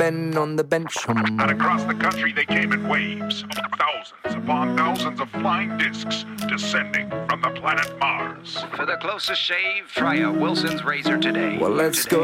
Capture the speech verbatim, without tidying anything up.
Ben on the bench. Um. And across the country they came in waves, thousands upon thousands of flying discs descending from the planet Mars. For the closest shave, try a Wilson's razor today. Well, let's today. go.